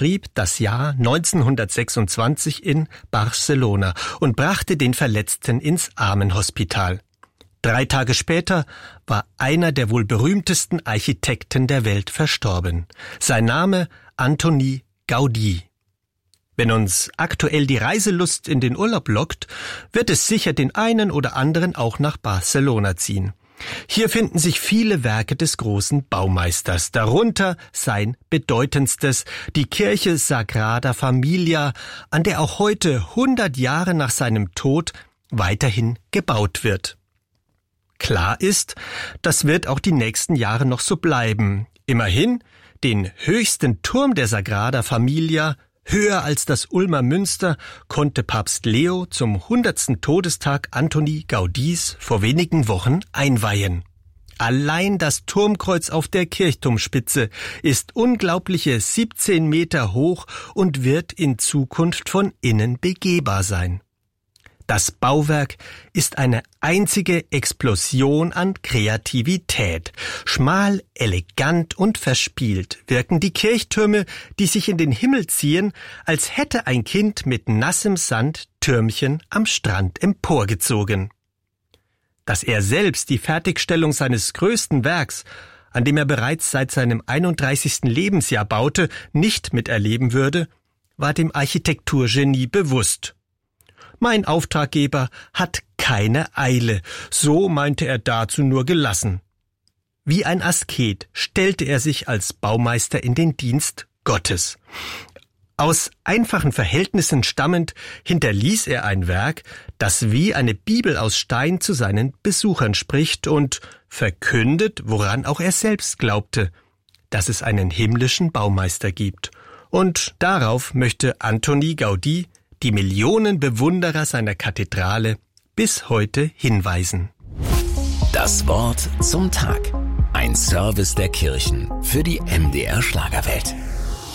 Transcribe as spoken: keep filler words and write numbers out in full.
beschrieb das Jahr neunzehnhundertsechsundzwanzig in Barcelona und brachte den Verletzten ins Armenhospital. Drei Tage später war einer der wohl berühmtesten Architekten der Welt verstorben. Sein Name Antoni Gaudí. Wenn uns aktuell die Reiselust in den Urlaub lockt, wird es sicher den einen oder anderen auch nach Barcelona ziehen. Hier finden sich viele Werke des großen Baumeisters, darunter sein bedeutendstes, die Kirche Sagrada Familia, an der auch heute, hundert Jahre nach seinem Tod, weiterhin gebaut wird. Klar ist, das wird auch die nächsten Jahre noch so bleiben. Immerhin, den höchsten Turm der Sagrada Familia, höher als das Ulmer Münster, konnte Papst Leo zum hundertsten Todestag Antoni Gaudís vor wenigen Wochen einweihen. Allein das Turmkreuz auf der Kirchturmspitze ist unglaubliche siebzehn Meter hoch und wird in Zukunft von innen begehbar sein. Das Bauwerk ist eine einzige Explosion an Kreativität. Schmal, elegant und verspielt wirken die Kirchtürme, die sich in den Himmel ziehen, als hätte ein Kind mit nassem Sand Türmchen am Strand emporgezogen. Dass er selbst die Fertigstellung seines größten Werks, an dem er bereits seit seinem einunddreißigsten Lebensjahr baute, nicht miterleben würde, war dem Architekturgenie bewusst. Mein Auftraggeber hat keine Eile, so meinte er dazu nur gelassen. Wie ein Asket stellte er sich als Baumeister in den Dienst Gottes. Aus einfachen Verhältnissen stammend hinterließ er ein Werk, das wie eine Bibel aus Stein zu seinen Besuchern spricht und verkündet, woran auch er selbst glaubte, dass es einen himmlischen Baumeister gibt. Und darauf möchte Antoni Gaudí die Millionen Bewunderer seiner Kathedrale bis heute hinweisen. Das Wort zum Tag. Ein Service der Kirchen für die M D R Schlagerwelt.